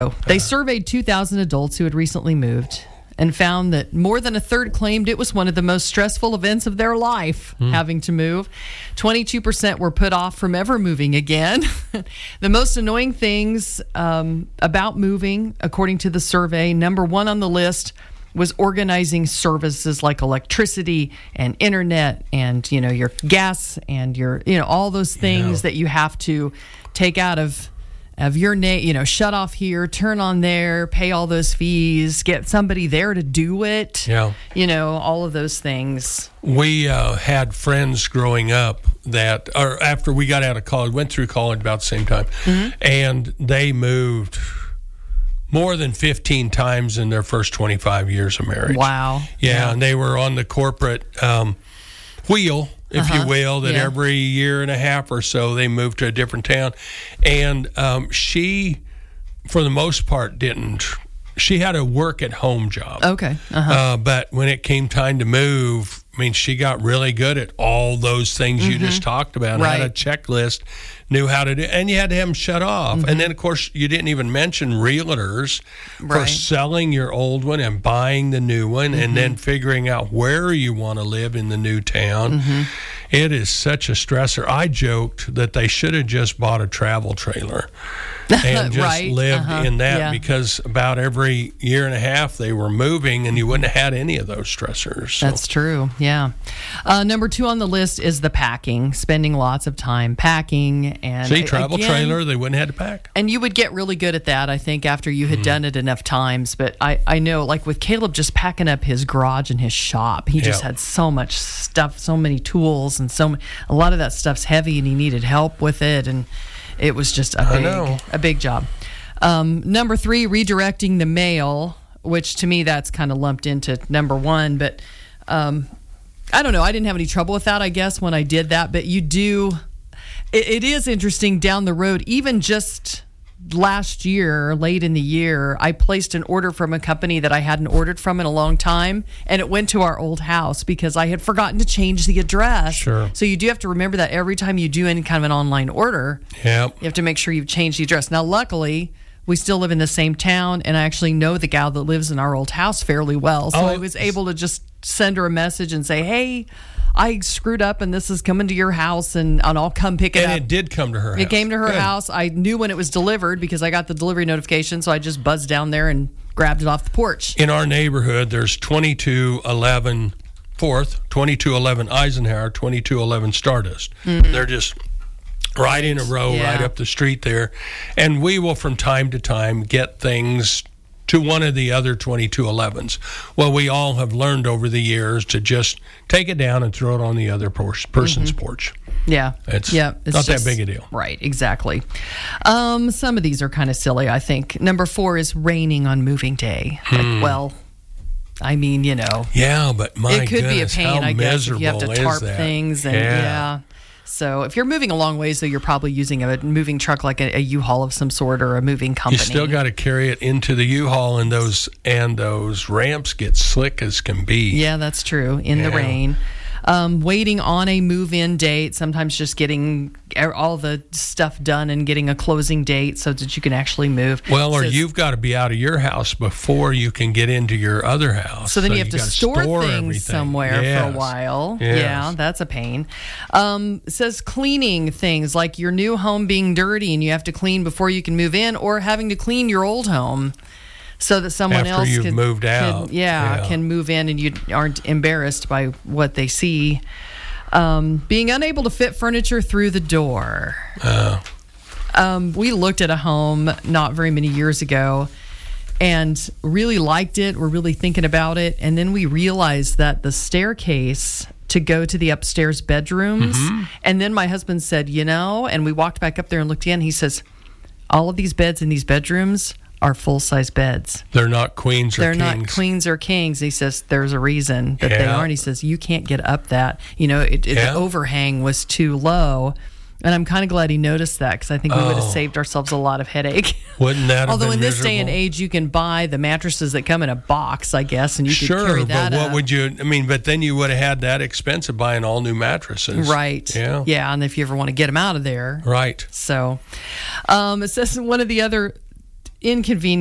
They surveyed 2,000 adults who had recently moved and found that more than a third claimed it was one of the most stressful events of their life, having to move. 22% were put off from ever moving again. The most annoying things about moving, according to the survey, number one on the list was organizing services like electricity and internet and, your gas and your, all those things that you have to take out of your name, shut off here, turn on there, pay all those fees, get somebody there to do it. Yeah. All of those things. We had friends growing up that, or after we got out of college, went through college about the same time, and they moved more than 15 times in their first 25 years of marriage. Wow. Yeah. And they were on the corporate wheel, if you will, that every year and a half or so they moved to a different town. And she, for the most part, didn't. She had a work-at-home job. Okay. But when it came time to move, she got really good at all those things you just talked about. Right. Had a checklist, knew how to do, and you had to have them shut off. And then, of course, you didn't even mention realtors for selling your old one and buying the new one, and then figuring out where you want to live in the new town. It is such a stressor. I joked that they should have just bought a travel trailer and just lived in that, because about every year and a half they were moving, and you wouldn't have had any of those stressors. So. That's true, yeah. Number two on the list is the packing, spending lots of time packing. And travel trailer, they wouldn't have to pack. And you would get really good at that, I think, after you had done it enough times. But I know, like with Caleb just packing up his garage and his shop, he just had so much stuff, so many tools, and a lot of that stuff's heavy, and he needed help with it, and it was just a big job. Number three, redirecting the mail, which to me that's kind of lumped into number one, but I don't know. I didn't have any trouble with that, I guess, when I did that. But you do. It is interesting down the road. Even just last year, late in the year, I placed an order from a company that I hadn't ordered from in a long time, and it went to our old house because I had forgotten to change the address. Sure. So you do have to remember that every time you do any kind of an online order. Yep. You have to make sure you've changed the address. Now, luckily, we still live in the same town, and I actually know the gal that lives in our old house fairly well. So I was able to just send her a message and say, hey, I screwed up and this is coming to your house, and I'll come pick it up. And it did come to her house. It came to her house. I knew when it was delivered because I got the delivery notification, so I just buzzed down there and grabbed it off the porch. In our neighborhood, there's 2211 4th, 2211 Eisenhower, 2211 Stardust. They're just right in a row, right up the street there. And we will, from time to time, get things to one of the other 2211s. Well, we all have learned over the years to just take it down and throw it on the other person's porch. Yeah. It's not that big a deal. Right, exactly. Some of these are kind of silly, I think. Number 4 is raining on moving day. Well, I mean, Yeah, but my it could goodness, be a pain, how I guess, if you have miserable to tarp is that? things. And So if you're moving a long ways, though, you're probably using a moving truck like a U-Haul of some sort or a moving company. You still got to carry it into the U-Haul, and those ramps get slick as can be. Yeah, that's true. In the rain. Waiting on a move-in date, sometimes just getting all the stuff done and getting a closing date so that you can actually move. Well, or you've got to be out of your house before you can get into your other house. So then you have to store things everything somewhere for a while. Yes. Yeah, that's a pain. It says cleaning things like your new home being dirty and you have to clean before you can move in, or having to clean your old home so that someone After else you've moved out. can move in and you aren't embarrassed by what they see. Being unable to fit furniture through the door. We looked at a home not very many years ago and really liked it. We're really thinking about it. And then we realized that the staircase to go to the upstairs bedrooms. And then my husband said, and we walked back up there and looked again. He says, all of these beds in these bedrooms are full-size beds. They're not queens or kings. They're not queens or kings. He says there's a reason that they aren't. He says you can't get up that. The overhang was too low. And I'm kind of glad he noticed that, because I think we would have saved ourselves a lot of headache. Wouldn't that have Although been in this day and miserable? age, you can buy the mattresses that come in a box, I guess, and you could carry that but what up. would you, but then you would have had that expense of buying all new mattresses. Right. Yeah. Yeah, and if you ever want to get them out of there. Right. So it says one of the other inconvenient